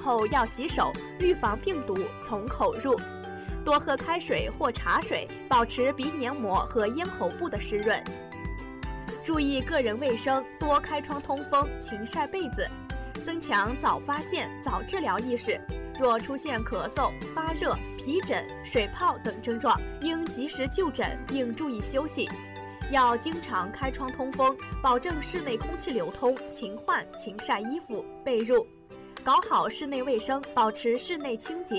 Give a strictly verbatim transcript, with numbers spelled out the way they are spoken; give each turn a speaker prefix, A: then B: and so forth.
A: 后要洗手，预防病毒从口入。多喝开水或茶水，保持鼻黏膜和咽喉部的湿润。注意个人卫生，多开窗通风，勤晒被子，增强早发现、早治疗意识。若出现咳嗽、发热、皮疹、水泡等症状，应及时就诊并注意休息。要经常开窗通风，保证室内空气流通，勤换勤晒衣服、被褥，搞好室内卫生，保持室内清洁。